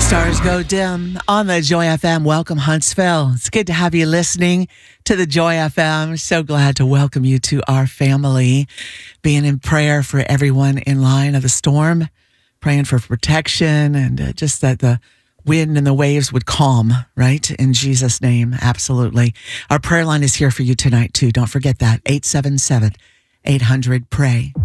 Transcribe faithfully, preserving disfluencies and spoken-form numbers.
Stars go dim on the Joy F M. Welcome, Huntsville. It's good to have you listening to the Joy F M. So glad to welcome you to our family. Being in prayer for everyone in line of the storm, praying for protection and uh, just that the wind and the waves would calm, right? In Jesus' name, absolutely. Our prayer line is here for you tonight, too. Don't forget that, eight seven seven, eight hundred, pray.